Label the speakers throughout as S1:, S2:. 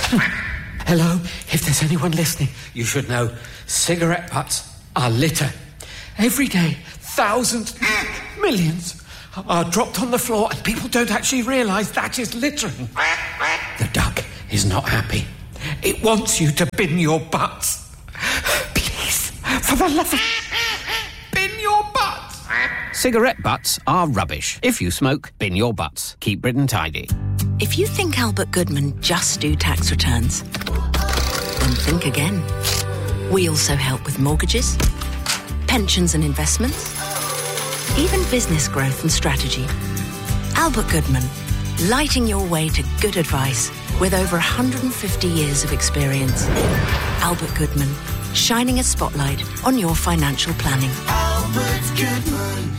S1: Hello, if there's anyone listening, you should know cigarette butts are litter. Every day, thousands, millions are dropped on the floor and people don't actually realise that is littering. The duck is not happy. It wants you to bin your butts. Please, for the love of... bin your butts.
S2: Cigarette butts are rubbish. If you smoke, bin your butts. Keep Britain tidy.
S3: If you think Albert Goodman just do tax returns, then think again. We also help with mortgages, pensions and investments, even business growth and strategy. Albert Goodman, lighting your way to good advice with over 150 years of experience. Albert Goodman, shining a spotlight on your financial planning.
S4: Albert Goodman.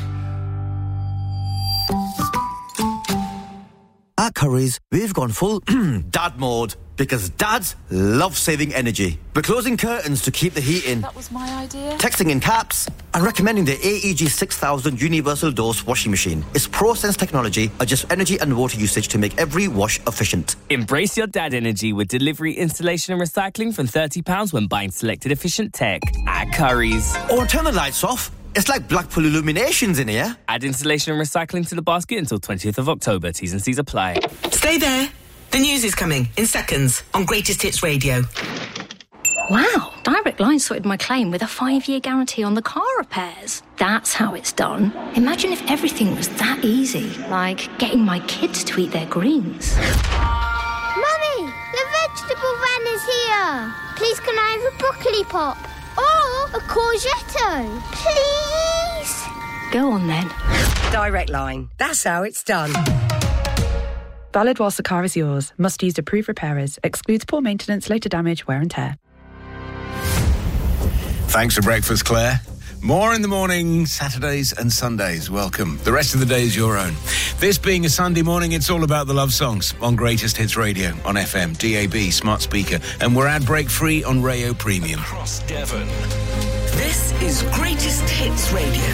S5: At Currys, we've gone full dad mode because dads love saving energy. We're closing curtains to keep the heat in.
S6: That was my idea.
S5: Texting in caps and recommending the AEG 6000 Universal Dose washing machine. Its ProSense technology adjusts energy and water usage to make every wash efficient.
S7: Embrace your dad energy with delivery, installation and recycling from £30 when buying selected efficient tech at Currys.
S5: Or turn the lights off. It's like Blackpool Illuminations in here.
S7: Add installation and recycling to the basket until 20th of October. T's and C's apply.
S8: Stay there. The news is coming in seconds on Greatest Hits Radio.
S9: Wow, Direct Line sorted my claim with a 5-year guarantee on the car repairs. That's how it's done. Imagine if everything was that easy, like getting my kids to eat their greens.
S10: Mummy, the vegetable van is here. Please can I have a broccoli pop? Or a courgette? Please?
S9: Go on then.
S11: Direct Line. That's how it's done. Valid whilst the car is yours. Must use approved repairers. Excludes poor maintenance, later damage, wear and tear.
S12: Thanks for breakfast, Claire. More in the morning, Saturdays and Sundays. Welcome. The rest of the day is your own. This being a Sunday morning, it's all about the love songs on Greatest Hits Radio, on FM, DAB, smart speaker, and we're ad break free on Rayo Premium.
S4: Across Devon.
S8: This is Greatest Hits Radio.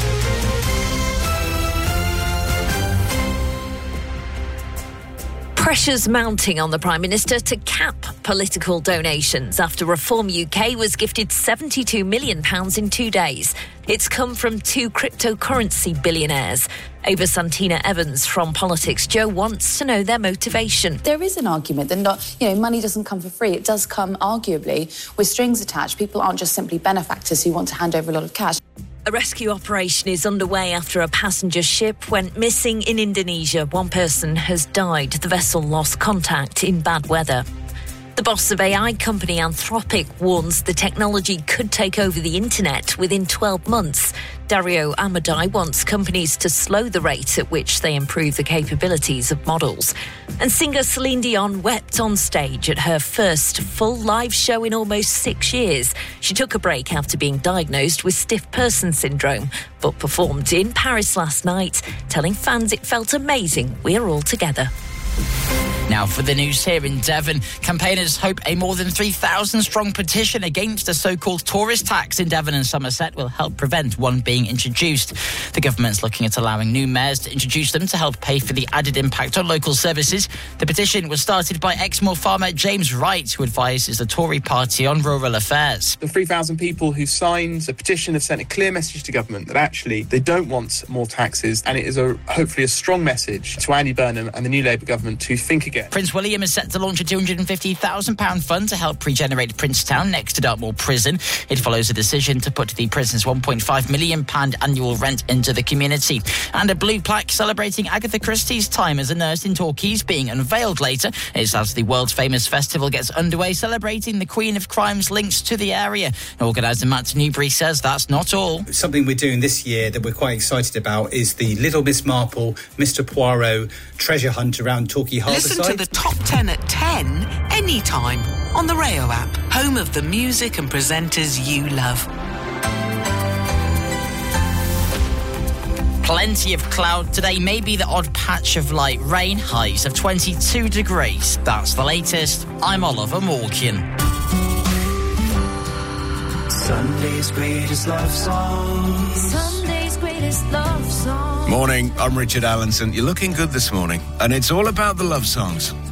S13: Pressure's mounting on the Prime Minister to cap political donations after Reform UK was gifted £72 million in 2 days. It's come from two cryptocurrency billionaires. Ava Santina Evans from Politics Joe wants to know their motivation.
S14: There is an argument that money doesn't come for free. It does come arguably with strings attached. People aren't just simply benefactors who want to hand over a lot of cash.
S13: A rescue operation is underway after a passenger ship went missing in Indonesia. One person has died. The vessel lost contact in bad weather. The boss of AI company Anthropic warns the technology could take over the internet within 12 months. Dario Amodei wants companies to slow the rate at which they improve the capabilities of models. And singer Celine Dion wept on stage at her first full live show in almost 6 years. She took a break after being diagnosed with stiff person syndrome, but performed in Paris last night, telling fans it felt amazing. We're all together.
S15: Now for the news here in Devon. Campaigners hope a more than 3,000-strong petition against a so-called tourist tax in Devon and Somerset will help prevent one being introduced. The government's looking at allowing new mayors to introduce them to help pay for the added impact on local services. The petition was started by Exmoor farmer James Wright, who advises the Tory party on rural affairs.
S16: The 3,000 people who signed the petition have sent a clear message to government that actually they don't want more taxes, and it is hopefully a strong message to Andy Burnham and the new Labour government to think again.
S15: Prince William is set to launch a £250,000 fund to help regenerate Princetown next to Dartmoor Prison. It follows a decision to put the prison's £1.5 million annual rent into the community. And a blue plaque celebrating Agatha Christie's time as a nurse in Torquay is being unveiled later. It's as the world-famous festival gets underway, celebrating the Queen of Crime's links to the area. Organiser Matt Newbury says that's not all.
S17: Something we're doing this year that we're quite excited about is the Little Miss Marple, Mr Poirot treasure hunt around Torquay Harbour.
S8: Listen to the top 10 at 10 anytime on the Rayo app, home of the music and presenters you love.
S15: Plenty of cloud today, maybe the odd patch of light rain, highs of 22 degrees. That's the latest. I'm Oliver Morgan.
S4: Sunday's greatest love song.
S18: Sunday's greatest love song.
S12: Morning, I'm Richard Allenson. You're looking good this morning, and it's all about the love songs